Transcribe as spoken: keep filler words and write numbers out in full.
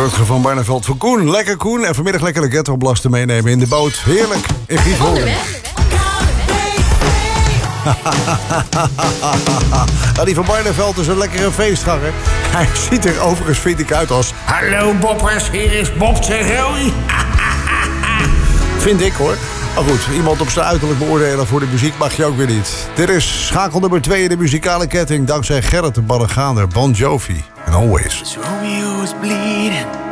Rutger van Barneveld voor Koen. Lekker Koen. En vanmiddag lekker de ghetto-blasten meenemen in de boot. Heerlijk. In Gieshoorn. Ah, die van Barneveld is een lekkere feestganger. Hij ziet er overigens, vind ik, uit als... Hallo Boppers, hier is Bob Roy. Vind ik, hoor. Maar goed, iemand op zijn uiterlijk beoordelen voor de muziek mag je ook weer niet. Dit is schakel nummer twee in de muzikale ketting... dankzij Gerrit de Ballegaander, Bon Jovi en Always. Romeo was bleeding.